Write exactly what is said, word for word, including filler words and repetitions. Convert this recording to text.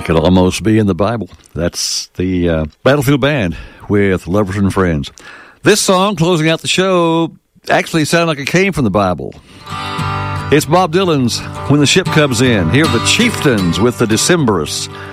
It could almost be in the Bible. That's the uh, Battlefield Band with Lovers and Friends. This song, closing out the show, actually sounded like it came from the Bible. It's Bob Dylan's When the Ship Comes In. Here are the Chieftains with the Decemberists.